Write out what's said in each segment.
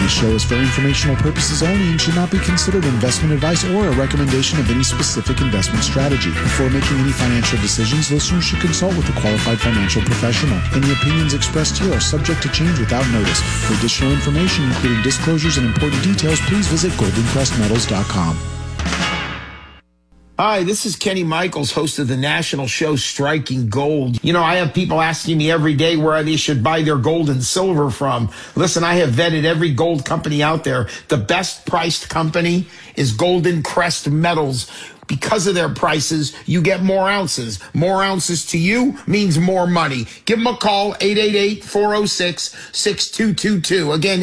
This show is for informational purposes only and should not be considered investment advice or a recommendation of any specific investment strategy. Before making any financial decisions, listeners should consult with a qualified financial professional. Any opinions expressed here are subject to change without notice. For additional information, including disclosures and important details, please visit goldencrestmetals.com. Hi, this is Kenny Michaels, host of the national show Striking Gold. You know, I have people asking me every day where they should buy their gold and silver from. Listen, I have vetted every gold company out there. The best priced company is Golden Crest Metals. Because of their prices, you get more ounces. More ounces to you means more money. Give them a call, 888-406-6222. Again,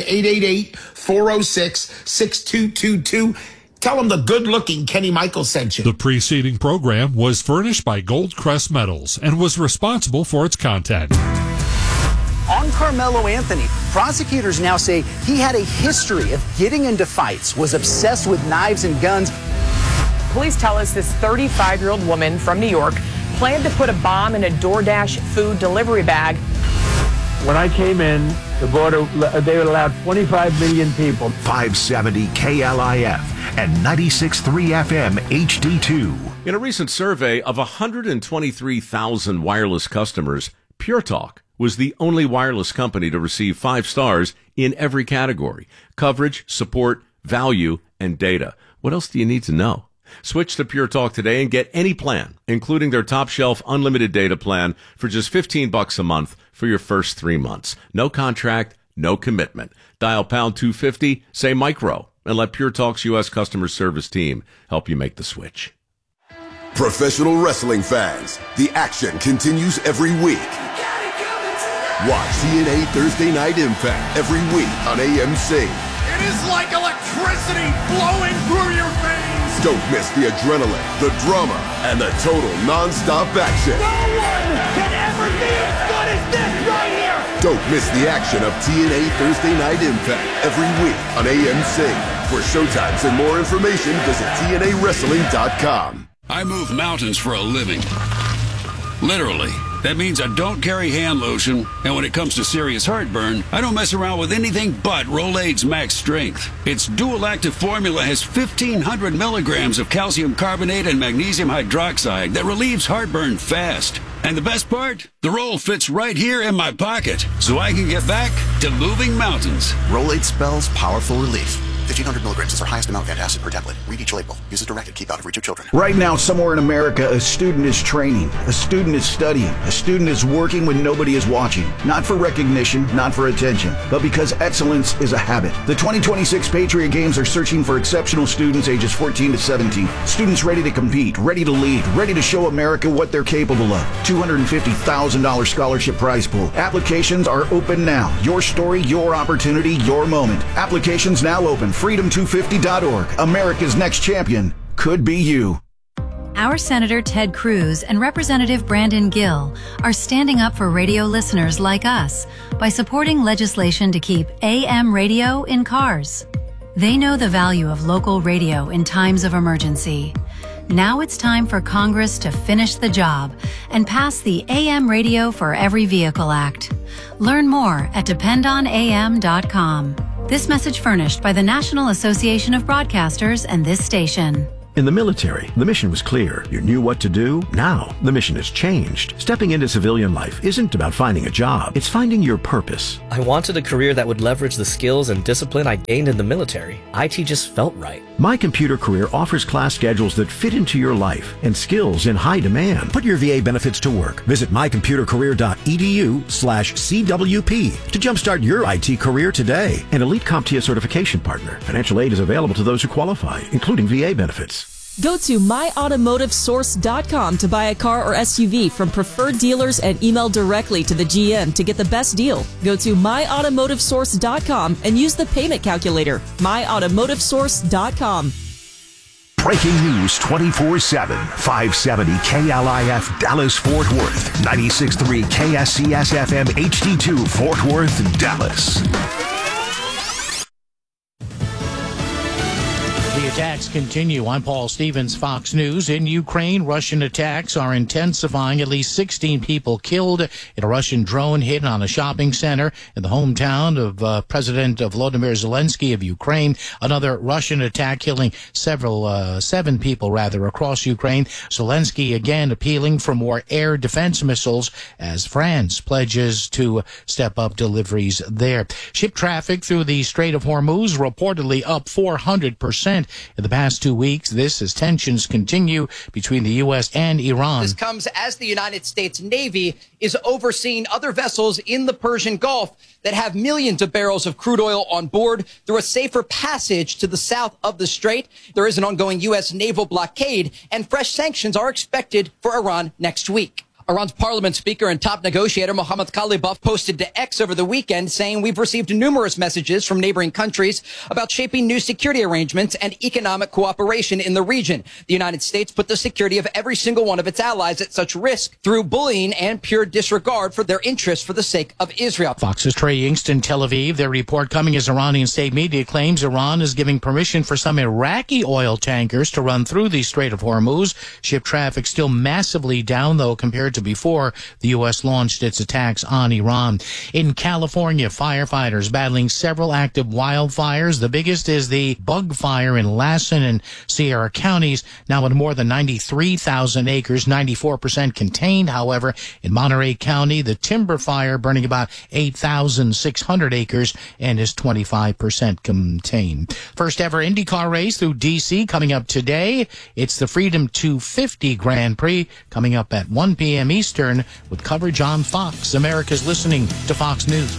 888-406-6222. Tell them the good-looking Kenny Michaels sent you. The preceding program was furnished by Gold Crest Metals and was responsible for its content. On Carmelo Anthony, prosecutors now say he had a history of getting into fights, was obsessed with knives and guns. Police tell us this 35-year-old woman from New York planned to put a bomb in a DoorDash food delivery bag. When I came in, the border, they allowed 25 million people. 570 KLIF and 96.3 FM HD2. In a recent survey of 123,000 wireless customers, Pure Talk was the only wireless company to receive 5 stars in every category: coverage, support, value, and data. What else do you need to know? Switch to Pure Talk today and get any plan, including their top shelf unlimited data plan, for just $15 a month for your first 3 months. No contract, no commitment. Dial pound 250, say micro, and let Pure Talk's U.S. customer service team help you make the switch. Professional wrestling fans, the action continues every week. Watch TNA Thursday Night Impact every week on AMC. It is like electricity flowing through your veins. Don't miss the adrenaline, the drama, and the total non-stop action. No one can ever be as good as this right here. Don't miss the action of TNA Thursday Night Impact every week on AMC. For showtimes and more information, visit TNAWrestling.com. I move mountains for a living. Literally. That means I don't carry hand lotion, and when it comes to serious heartburn, I don't mess around with anything but Rolaids Max Strength. Its dual-active formula has 1,500 milligrams of calcium carbonate and magnesium hydroxide that relieves heartburn fast. And the best part? The roll fits right here in my pocket, so I can get back to moving mountains. Rolaids spells powerful relief. 1,500 milligrams is our highest amount of antacid per tablet. Read each label. Use as directed. Keep out of reach of children. Right now, somewhere in America, a student is training. A student is studying. A student is working when nobody is watching. Not for recognition, not for attention, but because excellence is a habit. The 2026 Patriot Games are searching for exceptional students ages 14 to 17. Students ready to compete, ready to lead, ready to show America what they're capable of. $250,000 scholarship prize pool. Applications are open now. Your story, your opportunity, your moment. Applications now open. Freedom250.org. America's next champion could be you. Our Senator Ted Cruz and Representative Brandon Gill are standing up for radio listeners like us by supporting legislation to keep AM radio in cars. They know the value of local radio in times of emergency. Now it's time for Congress to finish the job and pass the AM Radio for Every Vehicle Act. Learn more at dependonam.com. This message furnished by the National Association of Broadcasters and this station. In the military, the mission was clear. You knew what to do. Now, the mission has changed. Stepping into civilian life isn't about finding a job. It's finding your purpose. I wanted a career that would leverage the skills and discipline I gained in the military. IT just felt right. My Computer Career offers class schedules that fit into your life and skills in high demand. Put your VA benefits to work. Visit mycomputercareer.edu/CWP to jumpstart your IT career today. An elite CompTIA certification partner. Financial aid is available to those who qualify, including VA benefits. Go to myautomotivesource.com to buy a car or SUV from preferred dealers and email directly to the GM to get the best deal. Go to myautomotivesource.com and use the payment calculator. myautomotivesource.com. Breaking news 24/7. 570 KLIF Dallas Fort Worth. 96.3 KSCS FM HD2 Fort Worth, Dallas. The Attacks continue. I'm Paul Stevens, Fox News. In Ukraine, Russian attacks are intensifying. At least 16 people killed in a Russian drone hit on a shopping center in the hometown of President Volodymyr Zelensky of Ukraine. Another Russian attack killing seven people across Ukraine. Zelensky again appealing for more air defense missiles as France pledges to step up deliveries there. Ship traffic through the Strait of Hormuz reportedly up 400% in the past 2 weeks. This as tensions continue between the U.S. and Iran. This comes as the United States Navy is overseeing other vessels in the Persian Gulf that have millions of barrels of crude oil on board through a safer passage to the south of the strait. There is an ongoing U.S. naval blockade, and fresh sanctions are expected for Iran next week. Iran's parliament speaker and top negotiator Mohammad Khalibaf posted to X over the weekend saying, "We've received numerous messages from neighboring countries about shaping new security arrangements and economic cooperation in the region. The United States put the security of every single one of its allies at such risk through bullying and pure disregard for their interests for the sake of Israel." Fox's Trey Yingst in Tel Aviv. Their report coming as Iranian state media claims Iran is giving permission for some Iraqi oil tankers to run through the Strait of Hormuz. Ship traffic still massively down, though, compared to before the U.S. launched its attacks on Iran. In California, firefighters battling several active wildfires. The biggest is the bug fire in Lassen and Sierra counties, now at more than 93,000 acres, 94% contained. However, in Monterey County, the timber fire burning about 8,600 acres and is 25% contained. First ever IndyCar race through D.C. coming up today. It's the Freedom 250 Grand Prix coming up at 1 p.m. Eastern with coverage on Fox. America's listening to Fox News.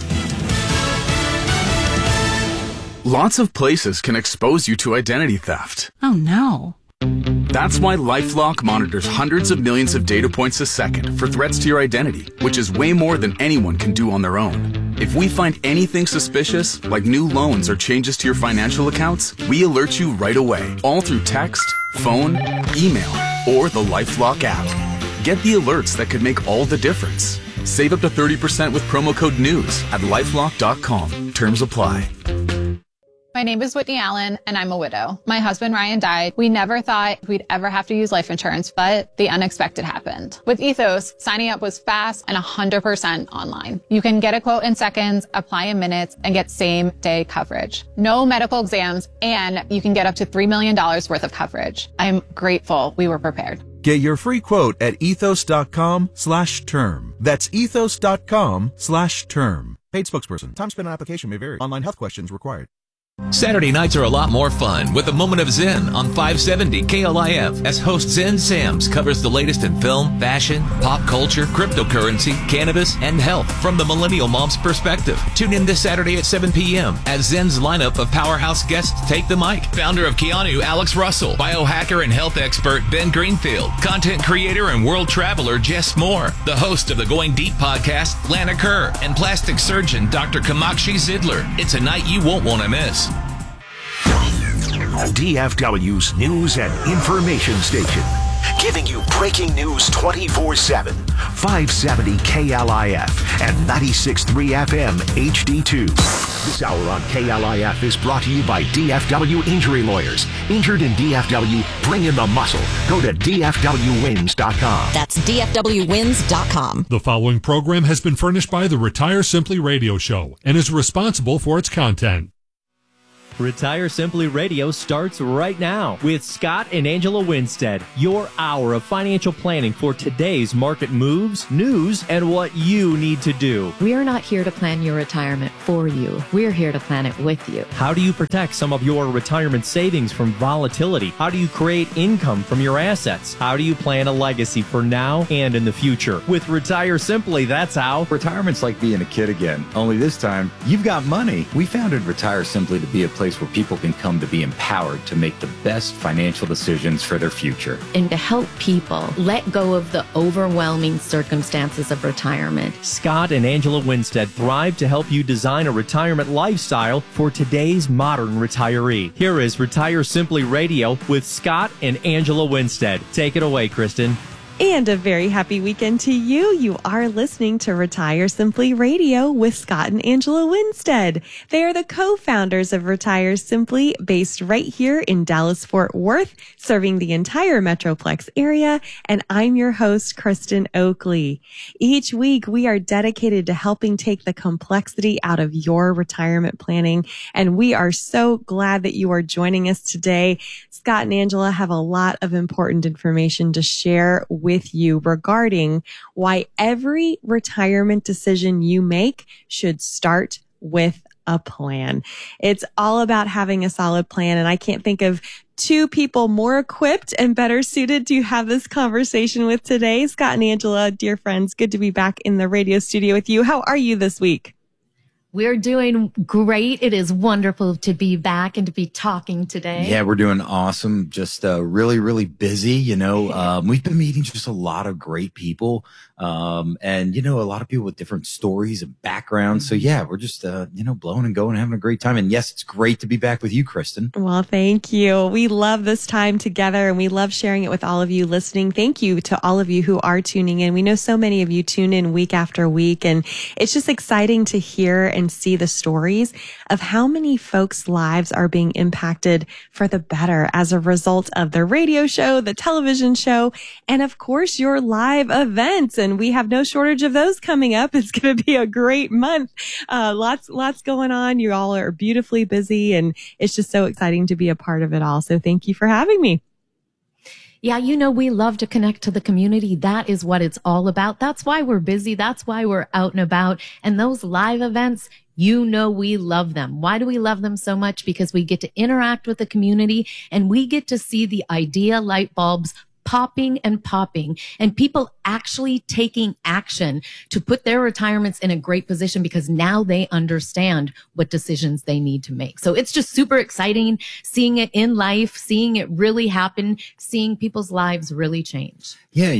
Lots of places can expose you to identity theft. Oh, no. That's why LifeLock monitors hundreds of millions of data points a second for threats to your identity, which is way more than anyone can do on their own. If we find anything suspicious, like new loans or changes to your financial accounts, we alert you right away, all through text, phone, email, or the LifeLock app. Get the alerts that could make all the difference. Save up to 30% with promo code NEWS at LifeLock.com. Terms apply. My name is Whitney Allen, and I'm a widow. My husband, Ryan, died. We never thought we'd ever have to use life insurance, but the unexpected happened. With Ethos, signing up was fast and 100% online. You can get a quote in seconds, apply in minutes, and get same-day coverage. No medical exams, and you can get up to $3 million worth of coverage. I'm grateful we were prepared. Get your free quote at ethos.com/term. That's ethos.com/term. Paid spokesperson. Time spent on application may vary. Online health questions required. Saturday nights are a lot more fun with a moment of Zen on 570 KLIF as host Zen Sams covers the latest in film, fashion, pop culture, cryptocurrency, cannabis, and health from the millennial mom's perspective. Tune in this Saturday at 7 p.m. as Zen's lineup of powerhouse guests take the mic. Founder of Keanu, Alex Russell, biohacker and health expert Ben Greenfield, content creator and world traveler Jess Moore, the host of the Going Deep podcast, Lana Kerr, and plastic surgeon Dr. Kamakshi Zidler. It's a night you won't want to miss. DFW's news and information station, giving you breaking news 24/7. 570 KLIF and 96.3 FM HD2. This hour on KLIF is brought to you by DFW Injury Lawyers. Injured in DFW, bring in the muscle. Go to DFWwins.com. That's DFWwins.com. The following program has been furnished by the Retire Simply Radio Show and is responsible for its content. Retire Simply Radio starts right now with Scott and Angela Winstead, your hour of financial planning for today's market moves, news, and what you need to do. We are not here to plan your retirement for you. We're here to plan it with you. How do you protect some of your retirement savings from volatility? How do you create income from your assets? How do you plan a legacy for now and in the future? With Retire Simply, that's how. Retirement's like being a kid again, only this time, you've got money. We founded Retire Simply to be a place where people can come to be empowered to make the best financial decisions for their future. And to help people let go of the overwhelming circumstances of retirement. Scott and Angela Winstead thrive to help you design a retirement lifestyle for today's modern retiree. Here is Retire Simply Radio with Scott and Angela Winstead. Take it away, Kristen. And a very happy weekend to you. You are listening to Retire Simply Radio with Scott and Angela Winstead. They are the co-founders of Retire Simply, based right here in Dallas-Fort Worth, serving the entire Metroplex area. And I'm your host, Kristen Oakley. Each week, we are dedicated to helping take the complexity out of your retirement planning. And we are so glad that you are joining us today. Scott and Angela have a lot of important information to share with you regarding why every retirement decision you make should start with a plan. It's all about having a solid plan, and I can't think of two people more equipped and better suited to have this conversation with today. Scott and Angela, dear friends, good to be back in the radio studio with you. How are you this week? We're doing great. It is wonderful to be back and to be talking today. Yeah, we're doing awesome. Just really, really busy. We've been meeting just a lot of great people, and a lot of people with different stories and backgrounds. So yeah, we're just blowing and going, having a great time. And yes, it's great to be back with you, Kristen. Well, thank you. We love this time together, and we love sharing it with all of you listening. Thank you to all of you who are tuning in. We know so many of you tune in week after week, and it's just exciting to hear and see the stories of how many folks' lives are being impacted for the better as a result of the radio show, the television show, and of course your live events. And we have no shortage of those coming up. It's going to be a great month. Lots going on. You all are beautifully busy, and it's just so exciting to be a part of it all. So thank you for having me. Yeah, we love to connect to the community. That is what it's all about. That's why we're busy. That's why we're out and about. And those live events, we love them. Why do we love them so much? Because we get to interact with the community, and we get to see the idea light bulbs popping and people actually taking action to put their retirements in a great position, because now they understand what decisions they need to make. So it's just super exciting seeing it in life, seeing it really happen, seeing people's lives really change. Yeah.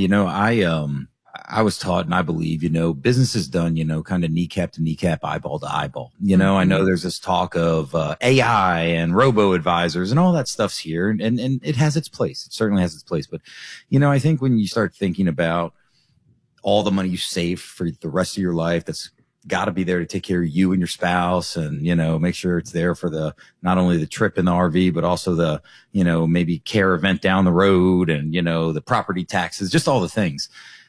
I was taught, and I believe, business is done, kind of kneecap to kneecap, eyeball to eyeball. I know there's this talk of AI and robo advisors and all that stuff's here, and it has its place. It certainly has its place. But, I think when you start thinking about all the money you save for the rest of your life, that's got to be there to take care of you and your spouse, and, make sure it's there for not only the trip in the RV, but also the, maybe care event down the road, and, the property taxes, just all the things.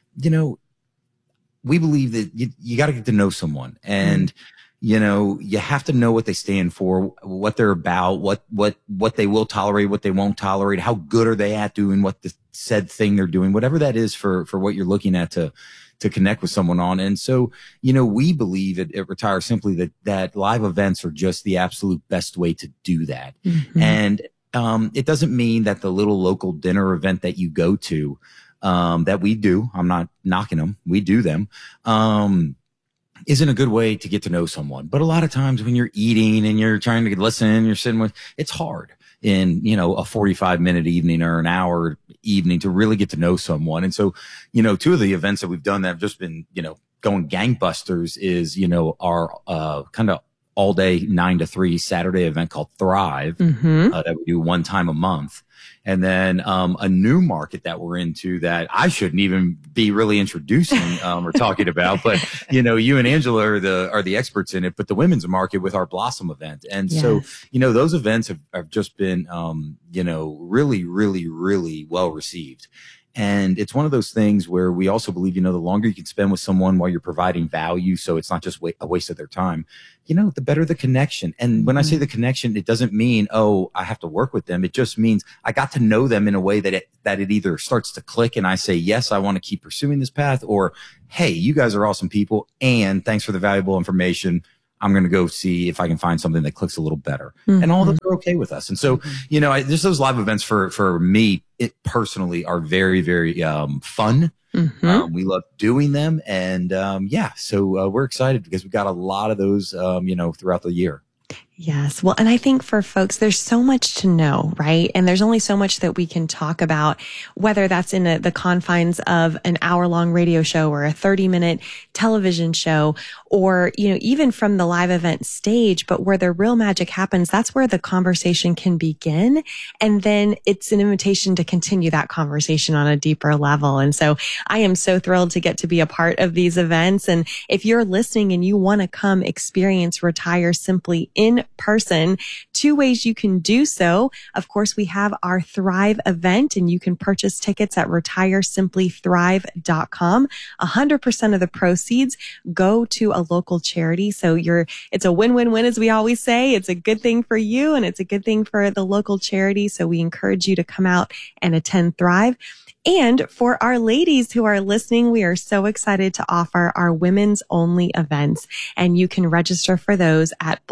We believe that you got to get to know someone, and, you have to know what they stand for, what they're about, what they will tolerate, what they won't tolerate, how good are they at doing what the said thing they're doing, whatever that is for what you're looking at to connect with someone on. And so, we believe at Retire Simply that live events are just the absolute best way to do that. Mm-hmm. And, it doesn't mean that the little local dinner event that you go to, that we do, I'm not knocking them, we do them, isn't a good way to get to know someone. But a lot of times when you're eating and you're trying to listen, you're sitting with, it's hard in, a 45-minute evening or an hour evening to really get to know someone. And so, two of the events that we've done that have just been, going gangbusters is, our, kind of all day 9 to 3 Saturday event called Thrive, that we do one time a month. And then, a new market that we're into that I shouldn't even be really introducing, or talking about, but, you and Angela are the experts in it, but the women's market with our Blossom event. And so, those events have just been, really, really, really well received. And it's one of those things where we also believe, the longer you can spend with someone while you're providing value, so it's not just a waste of their time, the better the connection. And when I say the connection, it doesn't mean, oh, I have to work with them. It just means I got to know them in a way that it either starts to click and I say, yes, I want to keep pursuing this path, or, hey, you guys are awesome people, and thanks for the valuable information. I'm going to go see if I can find something that clicks a little better. Mm-hmm. And all of them are okay with us. And so, just those live events for me, it personally are very, very, fun. Mm-hmm. We love doing them. And, so we're excited because we've got a lot of those, throughout the year. Yes. Well, and I think for folks, there's so much to know, right? And there's only so much that we can talk about, whether that's in the confines of an hour-long radio show or a 30-minute television show, or, even from the live event stage, but where the real magic happens, that's where the conversation can begin. And then it's an invitation to continue that conversation on a deeper level. And so I am so thrilled to get to be a part of these events. And if you're listening and you want to come experience Retire Simply in person, 2 ways you can do so. Of course, we have our Thrive event, and you can purchase tickets at retiresemplythrive.com. 100% of the proceeds go to a local charity. So it's a win-win-win, as we always say. It's a good thing for you, and it's a good thing for the local charity. So we encourage you to come out and attend Thrive. And for our ladies who are listening, we are so excited to offer our women's only events, and you can register for those at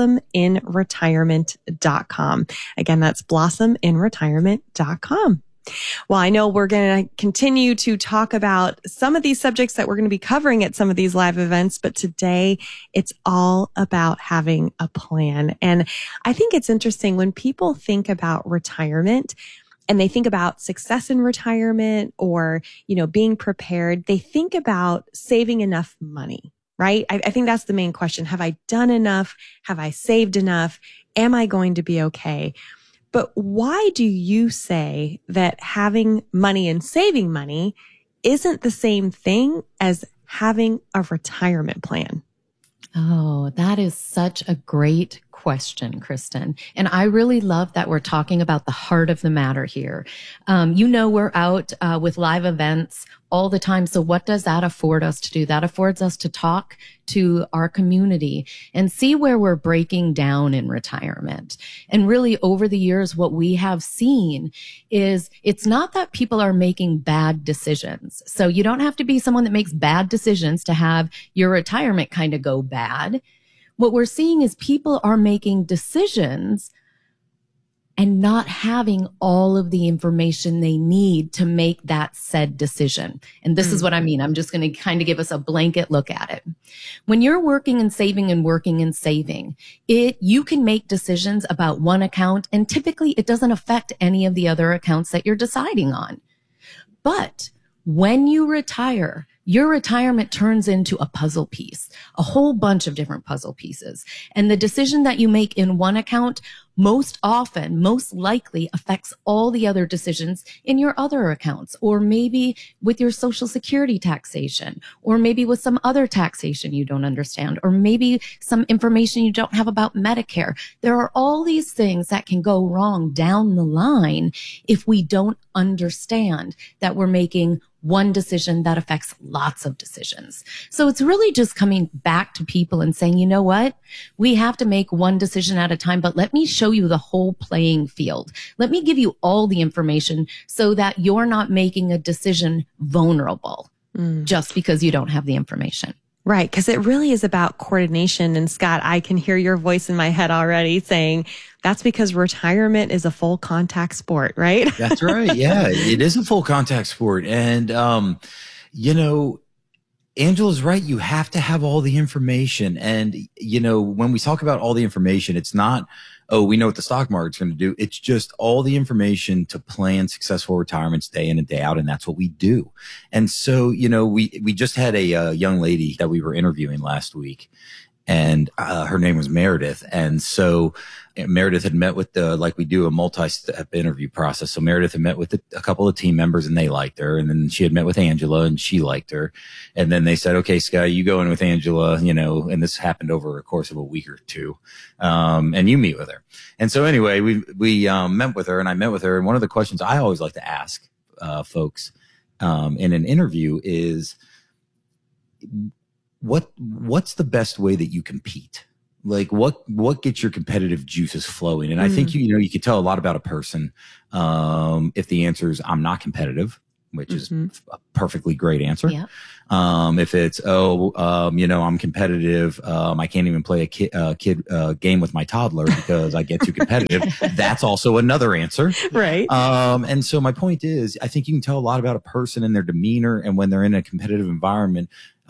blossominretirement.com. Again, that's blossominretirement.com. Well, I know we're going to continue to talk about some of these subjects that we're going to be covering at some of these live events, but today it's all about having a plan. And I think it's interesting when people think about retirement, and they think about success in retirement or, being prepared, they think about saving enough money, right? I think that's the main question. Have I done enough? Have I saved enough? Am I going to be okay? But why do you say that having money and saving money isn't the same thing as having a retirement plan? Oh, that is such a great question, Kristen. And I really love that we're talking about the heart of the matter here. We're out with live events all the time. So what does that afford us to do? That affords us to talk to our community and see where we're breaking down in retirement. And really over the years, what we have seen is it's not that people are making bad decisions. So you don't have to be someone that makes bad decisions to have your retirement kind of go bad. What we're seeing is people are making decisions and not having all of the information they need to make that said decision. And this is what I mean. I'm just going to kind of give us a blanket look at it. When you're working and saving and working and saving, you can make decisions about one account, and typically it doesn't affect any of the other accounts that you're deciding on. But when you retire, your retirement turns into a puzzle piece, a whole bunch of different puzzle pieces. And the decision that you make in one account most likely affects all the other decisions in your other accounts, or maybe with your Social Security taxation, or maybe with some other taxation you don't understand, or maybe some information you don't have about Medicare. There are all these things that can go wrong down the line if we don't understand that we're making one decision that affects lots of decisions. So it's really just coming back to people and saying, you know what? We have to make one decision at a time, but let me show you the whole playing field. Let me give you all the information so that you're not making a decision vulnerable just because you don't have the information. Right, because it really is about coordination. And Scott, I can hear your voice in my head already saying that's because retirement is a full contact sport, right? That's right. Yeah, it is a full contact sport. And, Angela's right. You have to have all the information. And, when we talk about all the information, it's not, we know what the stock market's going to do. It's just all the information to plan successful retirements day in and day out. And that's what we do. And so, we just had a young lady that we were interviewing last week, and her name was Meredith. And so Meredith had met with like we do a multi-step interview process. So Meredith had met with a couple of team members and they liked her. And then she had met with Angela and she liked her. And then they said, okay, Scott, you go in with Angela, and this happened over a course of a week or two. And you meet with her. And so anyway, we met with her, and I met with her. And one of the questions I always like to ask, folks, in an interview is, what's the best way that you compete? Like what gets your competitive juices flowing? And I think, you can tell a lot about a person. If the answer is I'm not competitive, which is a perfectly great answer. Yeah. If it's, I'm competitive. I can't even play a kid game with my toddler because I get too competitive. That's also another answer. Right. And so my point is, I think you can tell a lot about a person and their demeanor, and when they're in a competitive environment,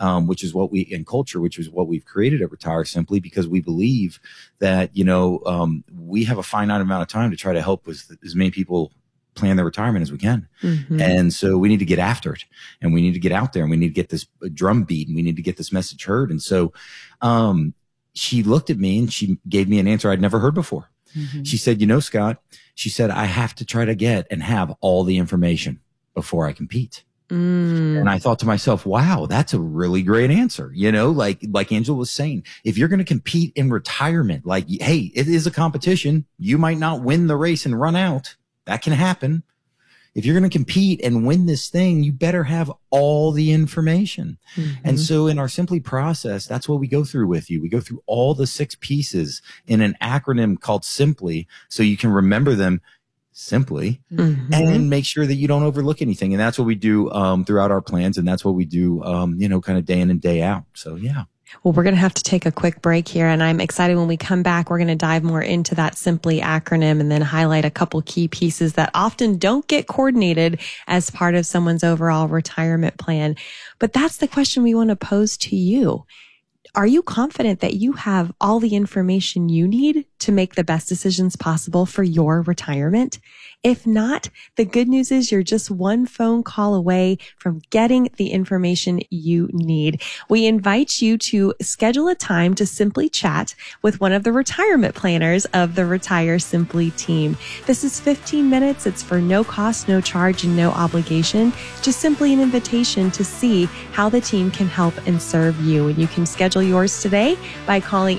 which is what and culture, which is what we've created at Retire Simply, because we believe that, we have a finite amount of time to try to help with as many people plan their retirement as we can. Mm-hmm. And so we need to get after it, and we need to get out there, and we need to get this drum beat, and we need to get this message heard. And so, she looked at me and she gave me an answer I'd never heard before. Mm-hmm. She said, Scott, she said, I have to try to get and have all the information before I compete. And I thought to myself, wow, that's a really great answer. Like Angela was saying, if you're going to compete in retirement, like, hey, it is a competition. You might not win the race and run out. That can happen. If you're going to compete and win this thing, you better have all the information. Mm-hmm. And so in our Simply process, that's what we go through with you. We go through all the 6 pieces in an acronym called Simply, so you can remember them simply, mm-hmm. and make sure that you don't overlook anything. And that's what we do throughout our plans. And that's what we do, kind of day in and day out. So, yeah. Well, we're going to have to take a quick break here, and I'm excited when we come back. We're going to dive more into that Simply acronym and then highlight a couple key pieces that often don't get coordinated as part of someone's overall retirement plan. But that's the question we want to pose to you. Are you confident that you have all the information you need to make the best decisions possible for your retirement? If not, the good news is you're just one phone call away from getting the information you need. We invite you to schedule a time to simply chat with one of the retirement planners of the Retire Simply team. This is 15 minutes. It's for no cost, no charge, and no obligation. Just simply an invitation to see how the team can help and serve you. And you can schedule yours today by calling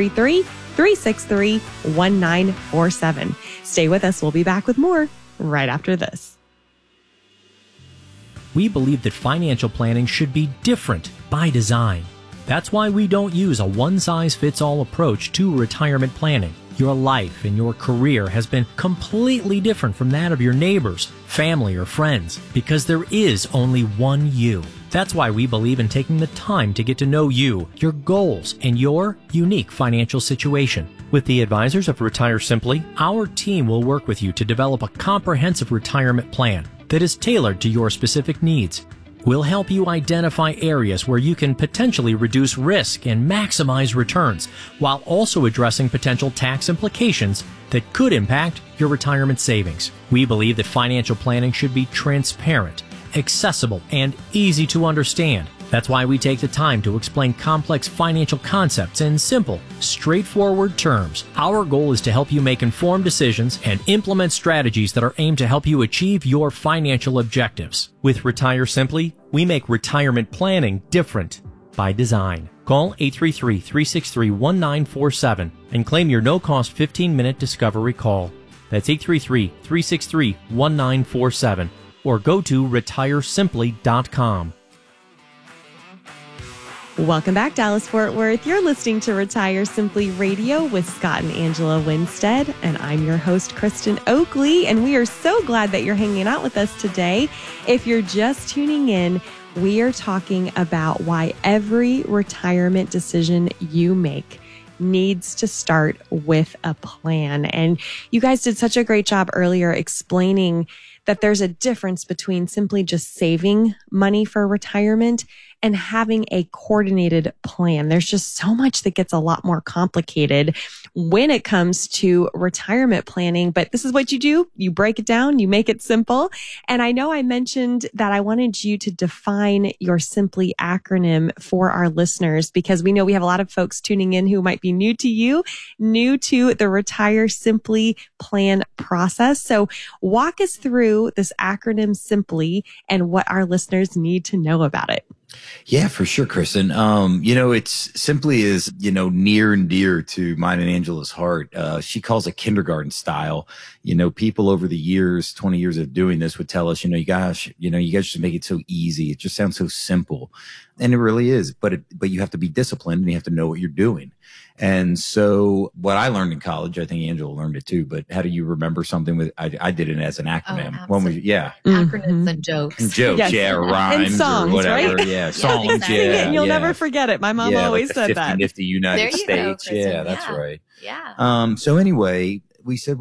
833-363-1947. Stay with us. We'll be back with more right after this. We believe that financial planning should be different by design. That's why we don't use a one-size-fits-all approach to retirement planning. Your life and your career has been completely different from that of your neighbors, family, or friends, because there is only one you. That's why we believe in taking the time to get to know you, your goals, and your unique financial situation. With the advisors of Retire Simply, our team will work with you to develop a comprehensive retirement plan that is tailored to your specific needs. We'll help you identify areas where you can potentially reduce risk and maximize returns, while also addressing potential tax implications that could impact your retirement savings. We believe that financial planning should be transparent, accessible, and easy to understand. That's why we take the time to explain complex financial concepts in simple, straightforward terms. Our goal is to help you make informed decisions and implement strategies that are aimed to help you achieve your financial objectives. With Retire Simply, we make retirement planning different by design. Call 833-363-1947 and claim your no-cost 15-minute discovery call. That's 833-363-1947. Or go to retiresimply.com. Welcome back, Dallas-Fort Worth. You're listening to Retire Simply Radio with Scott and Angela Winstead, and I'm your host, Kristen Oakley, and we are so glad that you're hanging out with us today. If you're just tuning in, we are talking about why every retirement decision you make needs to start with a plan. And you guys did such a great job earlier explaining that there's a difference between simply just saving money for retirement and having a coordinated plan. There's just so much that gets a lot more complicated when it comes to retirement planning. But this is what you do. You break it down, you make it simple. And I know I mentioned that I wanted you to define your Simply acronym for our listeners, because we know we have a lot of folks tuning in who might be new to you, new to the Retire Simply plan process. So walk us through this acronym Simply and what our listeners need to know about it. Yeah, for sure, Kristen. It's Simply is, near and dear to mine and Angela's heart. She calls it kindergarten style. People over the years, 20 years of doing this would tell us, you guys just make it so easy. It just sounds so simple. And it really is, but you have to be disciplined and you have to know what you're doing. And so what I learned in college, I think Angela learned it too, but how do you remember something with, I did it as an acronym. Acronyms and jokes. Jokes, yes. Rhymes and songs, or whatever. Right? Yeah, songs. Sing it and you'll never forget it. My mom always like said that. Nifty United There you States. go, Kristen. That's right. Yeah. So anyway, we said,